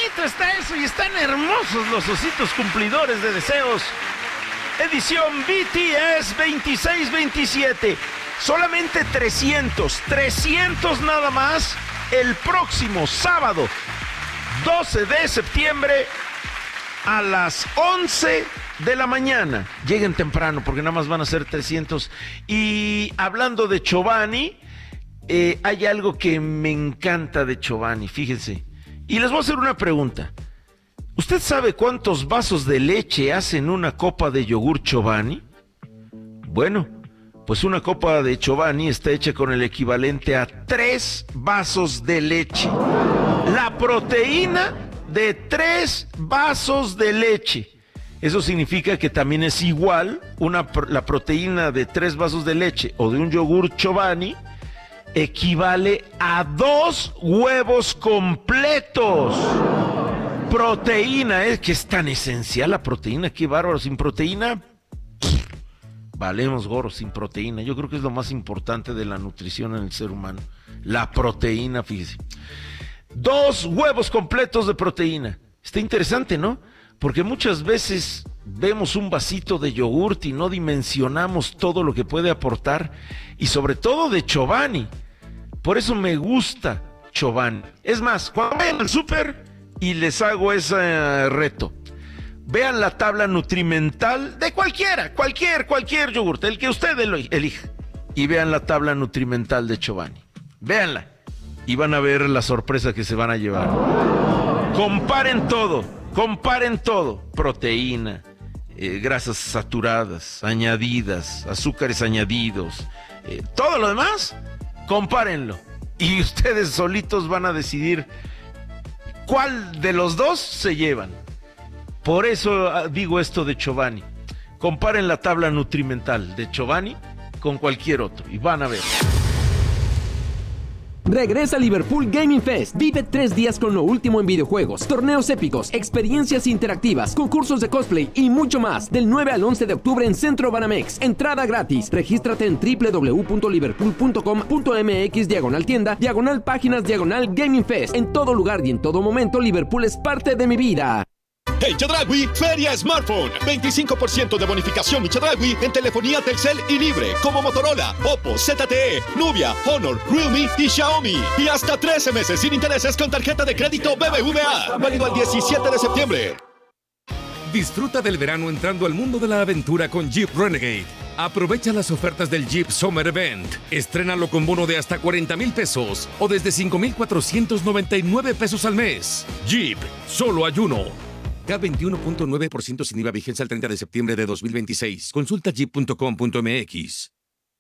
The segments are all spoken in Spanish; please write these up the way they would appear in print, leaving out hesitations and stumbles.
bonito está eso y están hermosos los ositos cumplidores de deseos. Edición BTS 2627. Solamente 300 nada más. El próximo sábado 12 de septiembre a las 11 de la mañana. Lleguen temprano porque nada más van a ser 300. Y hablando de Chobani, hay algo que me encanta de Chobani, fíjense. Y les voy a hacer una pregunta. ¿Usted sabe cuántos vasos de leche hacen una copa de yogur Chobani? Bueno, pues una copa de Chobani está hecha con el equivalente a 3 vasos de leche. La proteína de 3 vasos de leche. Eso significa que también es igual la proteína de 3 vasos de leche o de un yogur Chobani equivale a 2 huevos completos. Proteína, que es tan esencial la proteína, qué bárbaro. Sin proteína, valemos gorro. Sin proteína, yo creo que es lo más importante de la nutrición en el ser humano. La proteína, fíjese. 2 huevos completos de proteína. Está interesante, ¿no? Porque muchas veces vemos un vasito de yogurt y no dimensionamos todo lo que puede aportar, y sobre todo de Chobani. Por eso me gusta Chobani. Es más, cuando vayan al súper y les hago ese reto, vean la tabla nutrimental de cualquier yogurt, el que usted elija, y vean la tabla nutrimental de Chobani. Véanla y van a ver la sorpresa que se van a llevar. Comparen todo, proteína, grasas saturadas, añadidas, azúcares añadidos, todo lo demás, compárenlo. Y ustedes solitos van a decidir cuál de los dos se llevan. Por eso digo esto de Chobani. Comparen la tabla nutrimental de Chobani con cualquier otro y van a ver. Regresa Liverpool Gaming Fest. Vive 3 días con lo último en videojuegos, torneos épicos, experiencias interactivas, concursos de cosplay y mucho más. Del 9 al 11 de octubre en Centro Banamex. Entrada gratis. Regístrate en www.liverpool.com.mx/tienda/páginas/Gaming Fest. En todo lugar y en todo momento, Liverpool es parte de mi vida. En Chedraui, Feria Smartphone. 25% de bonificación en Chedraui en telefonía Telcel y libre, como Motorola, Oppo, ZTE, Nubia, Honor, Realme y Xiaomi. Y hasta 13 meses sin intereses con tarjeta de crédito BBVA. Válido al 17 de septiembre. Disfruta del verano entrando al mundo de la aventura con Jeep Renegade. Aprovecha las ofertas del Jeep Summer Event. Estrénalo con bono de hasta 40,000 pesos o desde 5,499 pesos al mes. Jeep, solo hay uno. K21.9% sin IVA, vigencia el 30 de septiembre de 2026. Consulta jeep.com.mx.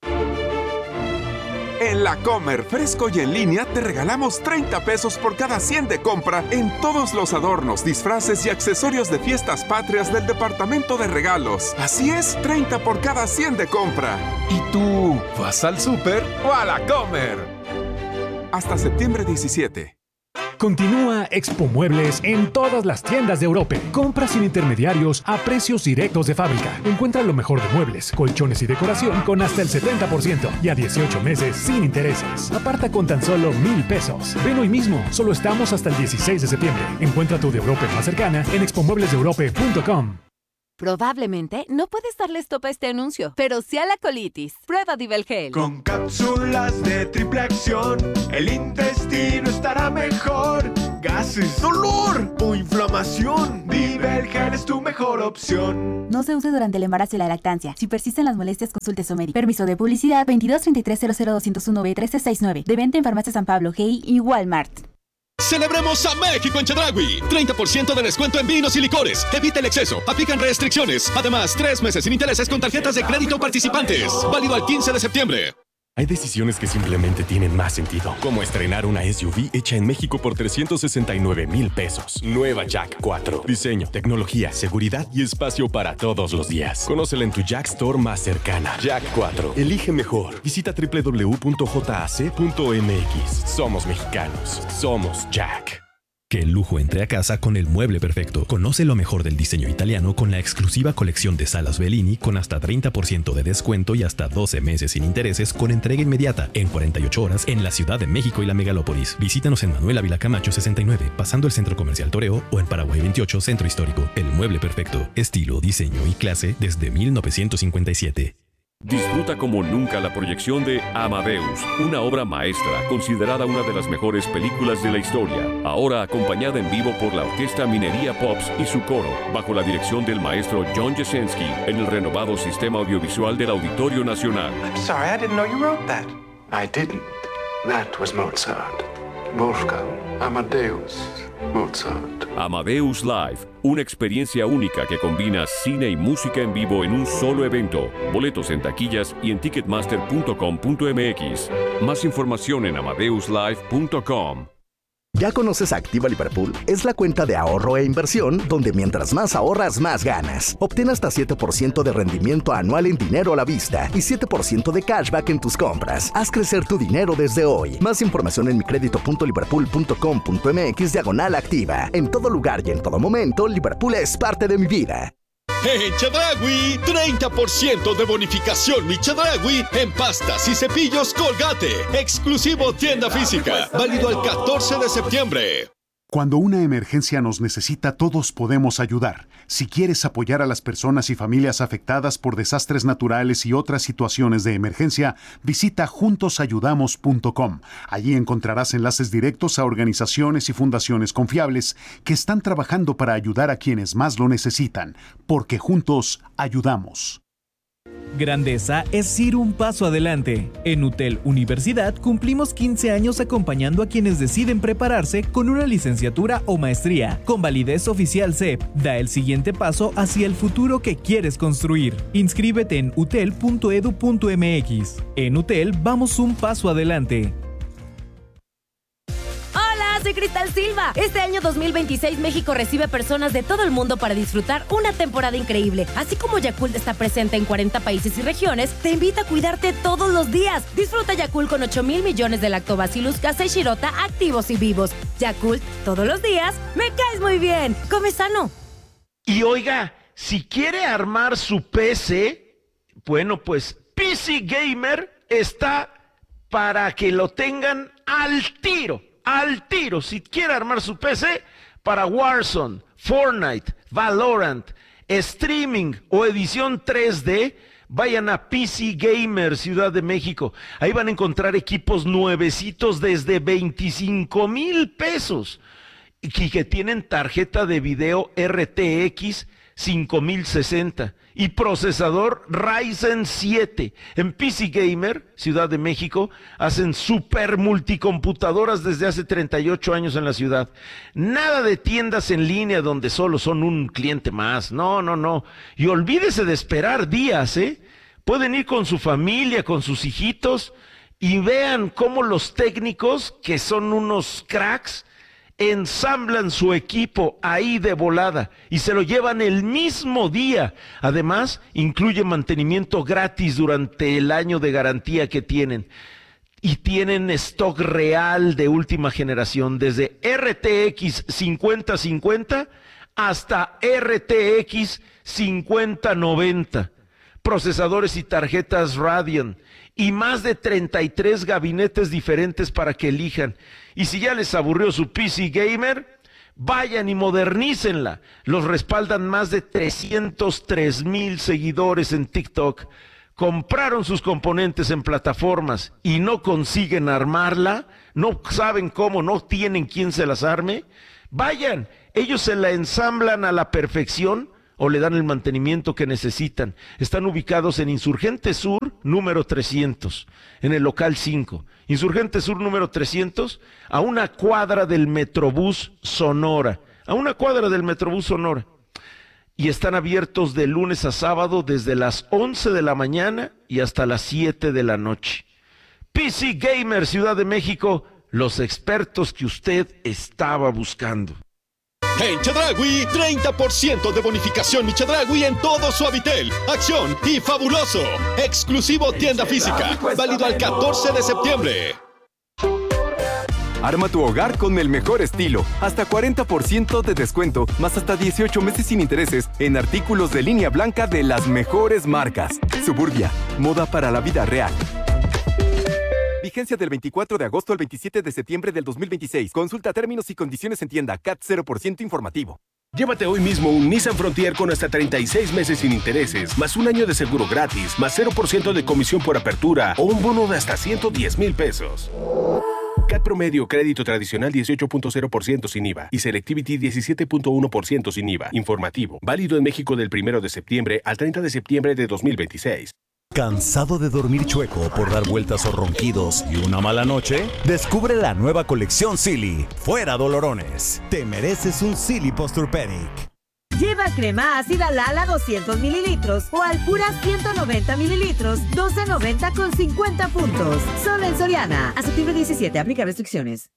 En La Comer, fresco y en línea, te regalamos 30 pesos por cada 100 de compra en todos los adornos, disfraces y accesorios de fiestas patrias del departamento de regalos. Así es, 30 por cada 100 de compra. ¿Y tú, vas al súper o a La Comer? Hasta septiembre 17. Continúa Expo Muebles en todas las tiendas de Europa. Compra sin intermediarios a precios directos de fábrica. Encuentra lo mejor de muebles, colchones y decoración con hasta el 70% y a 18 meses sin intereses. Aparta con tan solo 1,000 pesos. Ven hoy mismo, solo estamos hasta el 16 de septiembre. Encuentra tu de Europa más cercana en expomueblesdeeurope.com. Probablemente no puedes darle stop a este anuncio, pero sí a la colitis. Prueba Divelgel. Con cápsulas de triple acción, el intestino estará mejor. Gases, dolor o inflamación, Divelgel es tu mejor opción. No se use durante el embarazo y la lactancia. Si persisten las molestias, consulte a su médico. Permiso de publicidad 2233000201B1369. De venta en Farmacia San Pablo, GI y Walmart. Celebremos a México en Chedraui. 30% de descuento en vinos y licores. Evita el exceso. Aplican restricciones. Además, 3 meses sin intereses con tarjetas de crédito participantes. Válido al 15 de septiembre. Hay decisiones que simplemente tienen más sentido, como estrenar una SUV hecha en México por 369,000 pesos. Nueva Jack 4. Diseño, tecnología, seguridad y espacio para todos los días. Conócela en tu Jack Store más cercana. Jack 4. Elige mejor. Visita www.jac.mx. Somos mexicanos. Somos Jack. Que el lujo entre a casa con el mueble perfecto. Conoce lo mejor del diseño italiano con la exclusiva colección de salas Bellini con hasta 30% de descuento y hasta 12 meses sin intereses con entrega inmediata en 48 horas en la Ciudad de México y la Megalópolis. Visítanos en Manuel Ávila Camacho 69, pasando el Centro Comercial Toreo, o en Paraguay 28, Centro Histórico. El mueble perfecto. Estilo, diseño y clase desde 1957. Disfruta como nunca la proyección de Amadeus, una obra maestra considerada una de las mejores películas de la historia, ahora acompañada en vivo por la Orquesta Minería Pops y su coro, bajo la dirección del maestro John Jasenski, en el renovado sistema audiovisual del Auditorio Nacional. I'm sorry, I didn't know you wrote that. I didn't. That was Mozart. Wolfgang Amadeus Mozart. Amadeus Live, una experiencia única que combina cine y música en vivo en un solo evento. Boletos en taquillas y en ticketmaster.com.mx. Más información en amadeuslive.com. ¿Ya conoces Activa Liverpool? Es la cuenta de ahorro e inversión donde mientras más ahorras, más ganas. Obtén hasta 7% de rendimiento anual en dinero a la vista y 7% de cashback en tus compras. Haz crecer tu dinero desde hoy. Más información en micredito.liverpool.com.mx/activa. En todo lugar y en todo momento, Liverpool es parte de mi vida. En Chedraui, 30% de bonificación mi Chedraui en pastas y cepillos Colgate. Exclusivo tienda física. Válido al 14 de septiembre. Cuando una emergencia nos necesita, todos podemos ayudar. Si quieres apoyar a las personas y familias afectadas por desastres naturales y otras situaciones de emergencia, visita juntosayudamos.com. Allí encontrarás enlaces directos a organizaciones y fundaciones confiables que están trabajando para ayudar a quienes más lo necesitan, porque juntos ayudamos. Grandeza es ir un paso adelante. En UTEL Universidad cumplimos 15 años acompañando a quienes deciden prepararse con una licenciatura o maestría, con validez oficial CEP. Da el siguiente paso hacia el futuro que quieres construir. Inscríbete en utel.edu.mx. En UTEL vamos un paso adelante. Soy Cristal Silva. Este año 2026 México recibe personas de todo el mundo para disfrutar una temporada increíble. Así como Yakult está presente en 40 países y regiones, te invita a cuidarte todos los días. Disfruta Yakult con 8,000 millones de Lactobacillus casei shirota activos y vivos. Yakult, todos los días, me caes muy bien. Come sano. Y oiga, si quiere armar su PC, bueno, pues PC Gamer está para que lo tengan al tiro. Si quiere armar su PC para Warzone, Fortnite, Valorant, streaming o edición 3D, vayan a PC Gamer Ciudad de México. Ahí van a encontrar equipos nuevecitos desde 25,000 pesos y que tienen tarjeta de video RTX 5060 y procesador Ryzen 7. En PC Gamer, Ciudad de México, hacen super multicomputadoras desde hace 38 años en la ciudad. Nada de tiendas en línea donde solo son un cliente más. No. Y olvídese de esperar días, ¿eh? Pueden ir con su familia, con sus hijitos, y vean cómo los técnicos, que son unos cracks, ensamblan su equipo ahí de volada y se lo llevan el mismo día. Además, incluye mantenimiento gratis durante el año de garantía que tienen. Y tienen stock real de última generación, desde RTX 5050 hasta RTX 5090. Procesadores y tarjetas Radeon y más de 33 gabinetes diferentes para que elijan. Y si ya les aburrió su PC Gamer, vayan y modernícenla. Los respaldan más de 303,000 seguidores en TikTok. Compraron sus componentes en plataformas y no consiguen armarla, no saben cómo, no tienen quien se las arme. Vayan, ellos se la ensamblan a la perfección o le dan el mantenimiento que necesitan. Están ubicados en Insurgente Sur, número 300, en el local 5. Insurgente Sur, número 300, a una cuadra del Metrobús Sonora. Y están abiertos de lunes a sábado desde las 11 de la mañana y hasta las 7 de la noche. PC Gamer Ciudad de México, los expertos que usted estaba buscando. En Chedraui, 30% de bonificación mi Chedraui en todo Suavitel, Acción y Fabuloso. Exclusivo tienda física, válido al 14 de septiembre. Arma tu hogar con el mejor estilo. Hasta 40% de descuento, más hasta 18 meses sin intereses en artículos de línea blanca de las mejores marcas. Suburbia, moda para la vida real. Vigencia del 24 de agosto al 27 de septiembre del 2026. Consulta términos y condiciones en tienda. CAT 0% informativo. Llévate hoy mismo un Nissan Frontier con hasta 36 meses sin intereses, más un año de seguro gratis, más 0% de comisión por apertura o un bono de hasta 110,000 pesos. CAT promedio, crédito tradicional 18.0% sin IVA y Selectivity 17.1% sin IVA. Informativo. Válido en México del 1 de septiembre al 30 de septiembre de 2026. ¿Cansado de dormir chueco por dar vueltas o ronquidos y una mala noche? Descubre la nueva colección Silly. Fuera dolorones. Te mereces un Silly Posturepedic. Lleva crema ácida Lala 200 mililitros o Alpura 190 mililitros, 12.90 con 50 puntos. Solo en Soriana. A septiembre 17, aplica restricciones.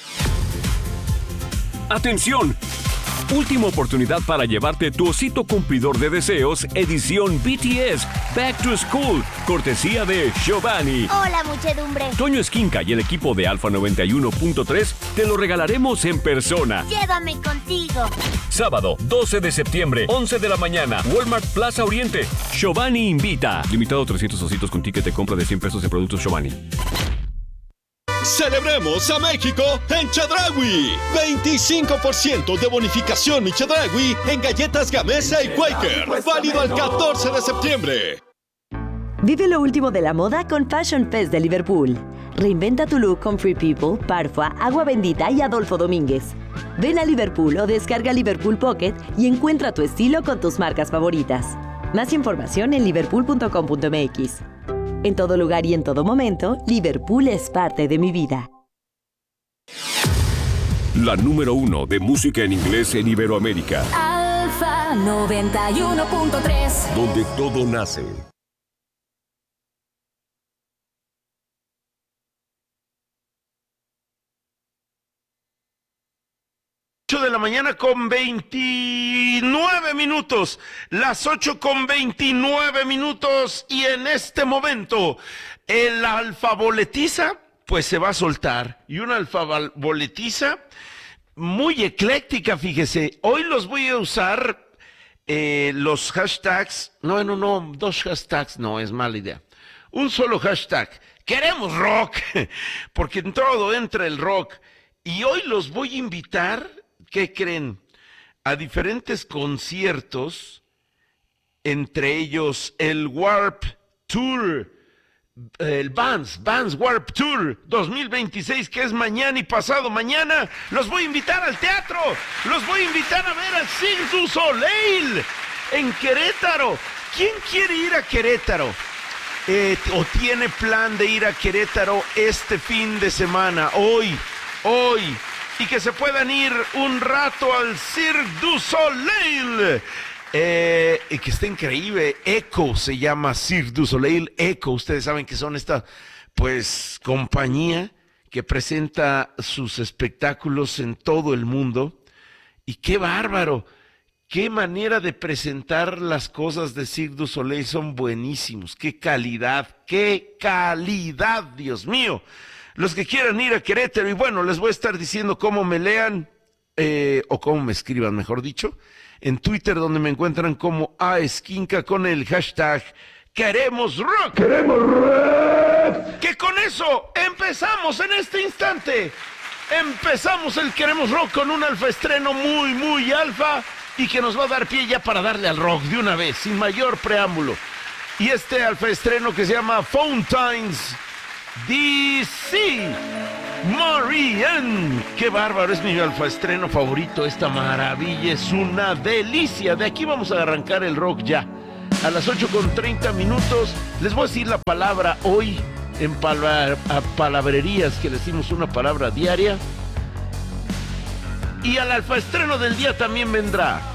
¡Atención! Última oportunidad para llevarte tu osito cumplidor de deseos, edición BTS Back to School, cortesía de Giovanni. Hola, muchedumbre. Toño Esquinca y el equipo de Alfa 91.3 te lo regalaremos en persona. Llévame contigo. Sábado, 12 de septiembre, 11 de la mañana, Walmart Plaza Oriente. Giovanni invita. Limitado 300 ositos con ticket de compra de 100 pesos en productos Giovanni. ¡Celebremos a México en Chedraui! 25% de bonificación en Chedraui en galletas Gamesa y Quaker. Válido al 14 de septiembre. Vive lo último de la moda con Fashion Fest de Liverpool. Reinventa tu look con Free People, Parfua, Agua Bendita y Adolfo Domínguez. Ven a Liverpool o descarga Liverpool Pocket y encuentra tu estilo con tus marcas favoritas. Más información en liverpool.com.mx. En todo lugar y en todo momento, Liverpool es parte de mi vida. La número 1 de música en inglés en Iberoamérica. Alfa 91.3. Donde todo nace. De la mañana con 29 minutos, las 8 con 29 minutos, y en este momento el alfaboletiza pues se va a soltar, y una alfaboletiza muy ecléctica, fíjese. Hoy los voy a usar los hashtags, no, 2 hashtags, no, es mala idea, un solo hashtag, queremos rock, porque en todo entra el rock, y hoy los voy a invitar. ¿Qué creen? A diferentes conciertos, entre ellos el Warp Tour, el Vans Warp Tour 2026, que es mañana y pasado mañana. Los voy a invitar al teatro, los voy a invitar a ver al Cirque du Soleil en Querétaro. ¿Quién quiere ir a Querétaro? ¿O tiene plan de ir a Querétaro este fin de semana? Hoy. Y que se puedan ir un rato al Cirque du Soleil. Y que está increíble. Echo se llama Cirque du Soleil. Echo, ustedes saben que son esta, pues, compañía que presenta sus espectáculos en todo el mundo. Y qué bárbaro. Qué manera de presentar las cosas de Cirque du Soleil. Son buenísimos. Qué calidad, Dios mío. Los que quieran ir a Querétaro, y bueno, les voy a estar diciendo cómo me lean, o cómo me escriban, mejor dicho, en Twitter, donde me encuentran como Esquinca con el hashtag ¡Queremos Rock! ¡Queremos Rock! Que con eso empezamos en este instante. Empezamos el Queremos Rock con un alfa estreno muy, muy alfa, y que nos va a dar pie ya para darle al rock de una vez, sin mayor preámbulo. Y este alfa estreno que se llama Fountains DC Marianne. Qué bárbaro, es mi alfa estreno favorito. Esta maravilla es una delicia. De aquí vamos a arrancar el rock ya. A las 8 con 30 minutos les voy a decir la palabra hoy en palabrerías, que decimos una palabra diaria. Y al alfa estreno del día también vendrá